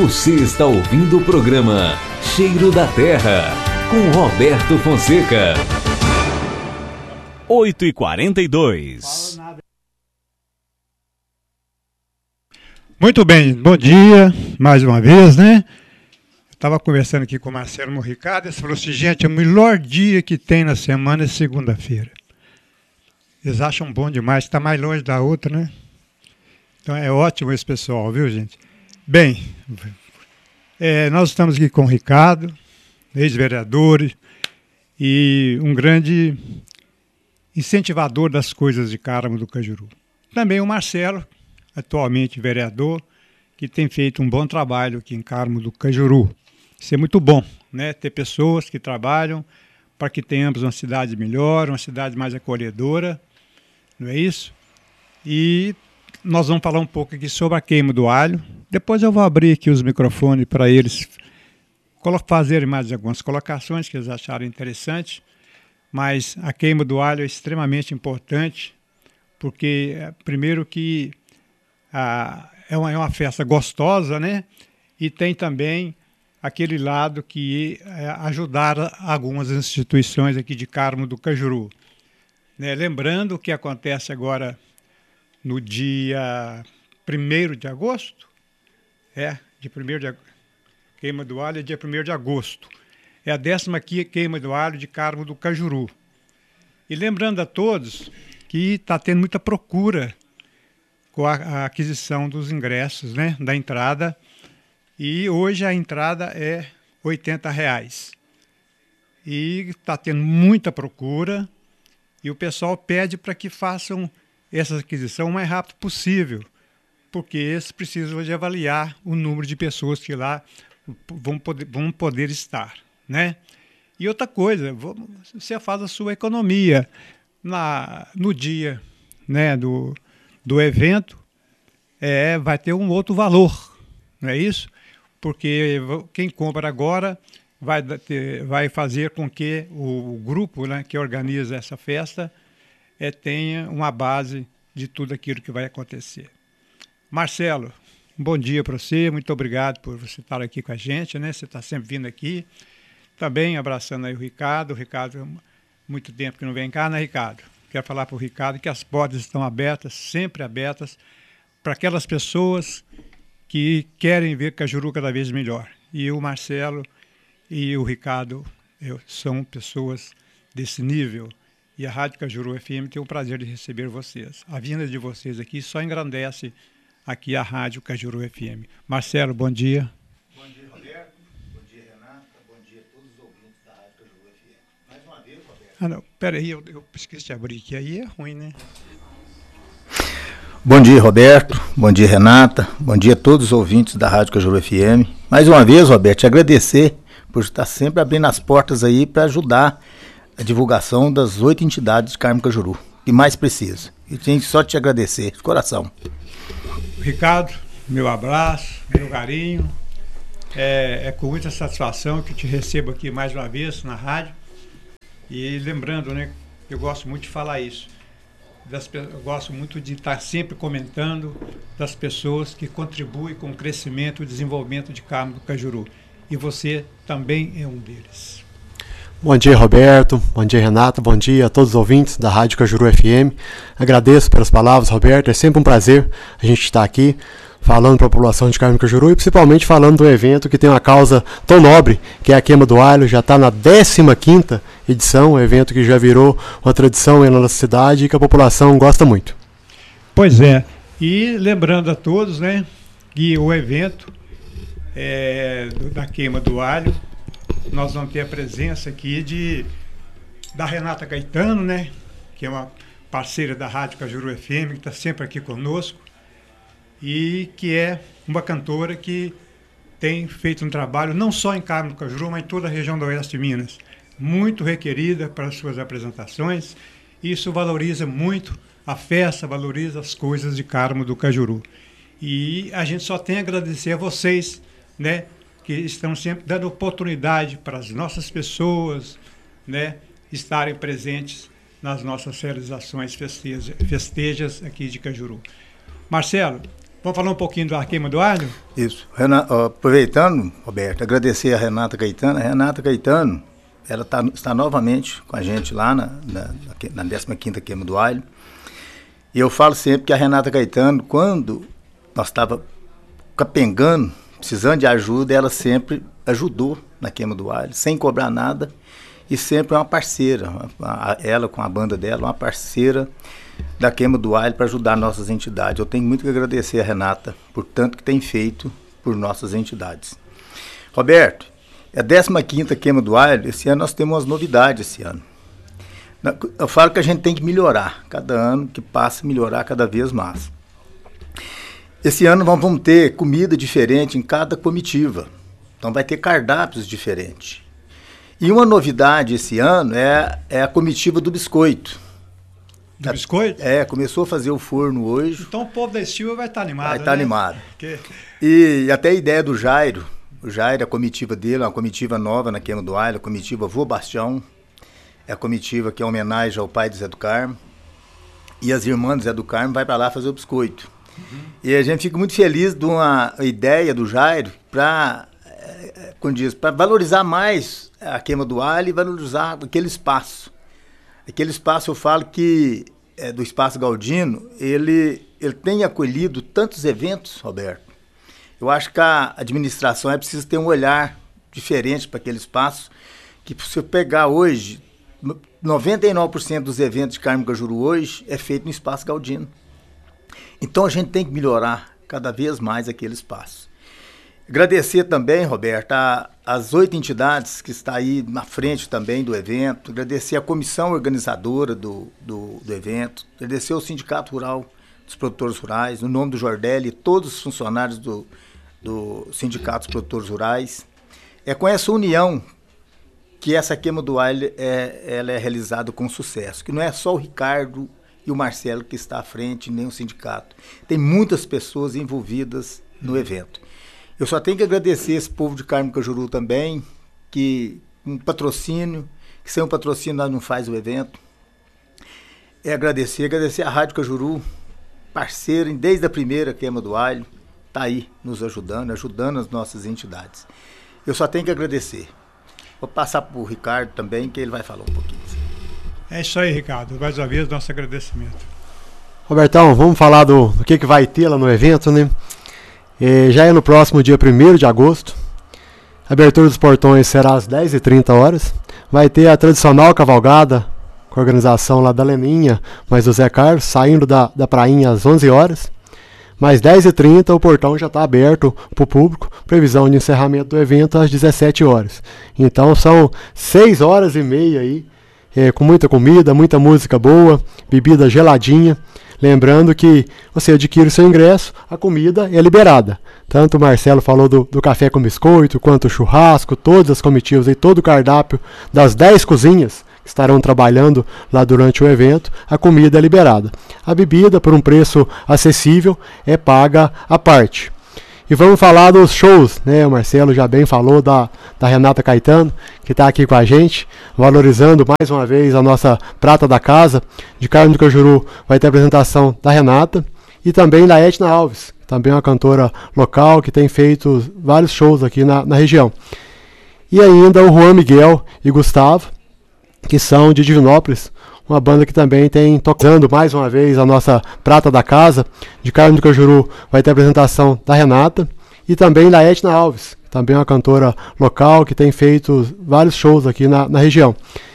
Você está ouvindo o programa Cheiro da Terra, com Roberto Fonseca. 8h42. Muito bem, bom dia, mais uma vez, né? Estava conversando aqui com o Marcelo Morricado, ele falou assim, gente, o melhor dia que tem na semana é segunda-feira. Eles acham bom demais, está mais longe da outra, né? Então é ótimo esse pessoal, viu, gente? Bem, nós estamos aqui com o Ricardo, ex-vereador e um grande incentivador das coisas de Carmo do Cajuru. Também o Marcelo, atualmente vereador, que tem feito um bom trabalho aqui em Carmo do Cajuru. Isso é muito bom, né? Ter pessoas que trabalham para que tenhamos uma cidade melhor, uma cidade mais acolhedora, não é isso? E nós vamos falar um pouco aqui sobre a queima do alho. Depois eu vou abrir aqui os microfones para eles fazerem mais algumas colocações que eles acharem interessantes. Mas a queima do alho é extremamente importante, porque, primeiro, que é uma festa gostosa, né? E tem também aquele lado que ajudar algumas instituições aqui de Carmo do Cajuru. Né? Lembrando que acontece agora no dia 1º de agosto, queima do alho é dia 1º de agosto. É a 10ª queima do alho de Carmo do Cajuru. E lembrando a todos que está tendo muita procura com a aquisição dos ingressos, né, da entrada. E hoje a entrada é R$ 80,00. E está tendo muita procura e o pessoal pede para que façam essa aquisição o mais rápido possível, porque eles precisam de avaliar o número de pessoas que lá vão poder estar, né? E outra coisa, você faz a sua economia no dia, né, do evento, vai ter um outro valor, não é isso? Porque quem compra agora vai fazer com que o grupo, né, que organiza essa festa tenha uma base de tudo aquilo que vai acontecer. Marcelo, bom dia para você, muito obrigado por você estar aqui com a gente, né? Você está sempre vindo aqui. Também abraçando aí o Ricardo. O Ricardo, muito tempo que não vem cá, né, Ricardo? Quero falar para o Ricardo que as portas estão abertas, sempre abertas, para aquelas pessoas que querem ver Cajuru cada vez melhor. E o Marcelo e o Ricardo são pessoas desse nível. E a Rádio Cajuru FM tem o prazer de receber vocês. A vinda de vocês aqui só engrandece aqui a Rádio Cajuru FM. Marcelo, bom dia. Bom dia, Roberto. Bom dia, Renata. Bom dia a todos os ouvintes da Rádio Cajuru FM. Mais uma vez, Roberto. Não, peraí, eu esqueci de abrir aqui. Aí é ruim, né? Bom dia, Roberto. Bom dia, Renata. Bom dia a todos os ouvintes da Rádio Cajuru FM. Mais uma vez, Roberto, te agradecer por estar sempre abrindo as portas aí para ajudar a divulgação das 8 entidades de Carmo Cajuru, que mais precisa. E tenho só te agradecer, de coração. Ricardo, meu abraço, meu carinho. É com muita satisfação que te recebo aqui mais uma vez na rádio. E lembrando, né, eu gosto muito de falar isso. Eu gosto muito de estar sempre comentando das pessoas que contribuem com o crescimento e desenvolvimento de Carmo do Cajuru. E você também é um deles. Bom dia, Roberto. Bom dia, Renata. Bom dia a todos os ouvintes da Rádio Cajuru FM. Agradeço pelas palavras, Roberto. É sempre um prazer a gente estar aqui falando para a população de Carmo do Cajuru e principalmente falando do evento que tem uma causa tão nobre, que é a queima do alho. Já está na 15ª edição, um evento que já virou uma tradição na nossa cidade e que a população gosta muito. Pois é. E lembrando a todos, né, que o evento da queima do alho, nós vamos ter a presença aqui da Renata Caetano, né, que é uma parceira da Rádio Cajuru FM, que está sempre aqui conosco, e que é uma cantora que tem feito um trabalho não só em Carmo do Cajuru, mas em toda a região do Oeste de Minas. Muito requerida para as suas apresentações. Isso valoriza muito a festa, valoriza as coisas de Carmo do Cajuru. E a gente só tem a agradecer a vocês, né, que estão sempre dando oportunidade para as nossas pessoas, né, estarem presentes nas nossas realizações festejas aqui de Cajuru. Marcelo, Vamos falar um pouquinho da queima do alho? Isso. Aproveitando, Roberto, agradecer a Renata Caetano. A Renata Caetano, ela está novamente com a gente lá na 15ª queima do alho. E eu falo sempre que a Renata Caetano, quando nós estávamos capengando, precisando de ajuda, ela sempre ajudou na queima do alho, sem cobrar nada. E sempre é uma parceira, ela com a banda dela, uma parceira da queima do alho para ajudar nossas entidades. Eu tenho muito que agradecer a Renata por tanto que tem feito por nossas entidades. Roberto, é a 15ª queima do alho. Esse ano nós temos umas novidades esse ano. Eu falo que a gente tem que melhorar, cada ano que passa, melhorar cada vez mais. Esse ano nós vamos ter comida diferente em cada comitiva, então vai ter cardápios diferentes. E uma novidade esse ano é a comitiva do biscoito. Do biscoito? Começou a fazer o forno hoje. Então o povo da Estiva vai estar animado, Vai estar animado. Que... E até a ideia do Jairo, o Jairo, a comitiva dele, é uma comitiva nova na queima do alho, a comitiva Vô Bastião, é a comitiva que é homenagem ao pai do Zé do Carmo, e as irmãs do Zé do Carmo vai para lá fazer o biscoito. E a gente fica muito feliz de uma ideia do Jairo para valorizar mais a queima do alho e valorizar aquele espaço. Aquele espaço, eu falo que do Espaço Galdino, ele tem acolhido tantos eventos, Roberto. Eu acho que a administração é preciso ter um olhar diferente para aquele espaço, que se eu pegar hoje, 99% dos eventos de Carmo do Cajuru hoje é feito no Espaço Galdino. Então a gente tem que melhorar cada vez mais aquele espaço. Agradecer também, Roberto, as 8 entidades que estão aí na frente também do evento, agradecer a comissão organizadora do evento, agradecer ao Sindicato Rural dos Produtores Rurais, no nome do Jordelli e todos os funcionários do Sindicato dos Produtores Rurais. É com essa união que essa queima do alho ela é realizada com sucesso, que não é só o Ricardo e o Marcelo que está à frente, nem o sindicato. Tem muitas pessoas envolvidas no evento. Eu só tenho que agradecer esse povo de Carmo do Cajuru também, que um patrocínio, que sem um patrocínio nós não faz o evento. Agradecer a Rádio Cajuru, parceira desde a primeira queima do alho, está aí nos ajudando as nossas entidades. Eu só tenho que agradecer. Vou passar para o Ricardo também, que ele vai falar um pouquinho. É isso aí, Ricardo. Mais uma vez, nosso agradecimento. Robertão, vamos falar do que vai ter lá no evento, né? Já é no próximo dia 1º de agosto. A abertura dos portões será às 10h30. Vai ter a tradicional cavalgada com a organização lá da Leninha, mais do Zé Carlos, saindo da prainha às 11h. Mais 10h30 o portão já está aberto para o público. Previsão de encerramento do evento às 17h. Então são 6h30 aí, com muita comida, muita música boa, bebida geladinha. Lembrando que você adquire o seu ingresso, a comida é liberada. Tanto o Marcelo falou do café com biscoito, quanto o churrasco, todas as comitivas e todo o cardápio das 10 cozinhas que estarão trabalhando lá durante o evento, a comida é liberada. A bebida, por um preço acessível, é paga à parte. E vamos falar dos shows, né? O Marcelo já bem falou da Renata Caetano, que está aqui com a gente, valorizando mais uma vez a nossa prata da casa. De Carmo do Cajuru vai ter a apresentação da Renata e também da Edna Alves, também uma cantora local que tem feito vários shows aqui na região. E ainda o Juan Miguel e Gustavo, que são de Divinópolis, uma banda que também tem tocando mais uma vez a nossa prata da casa. De Carmo do Cajuru vai ter a apresentação da Renata e também da Edna Alves, também uma cantora local que tem feito vários shows aqui na região.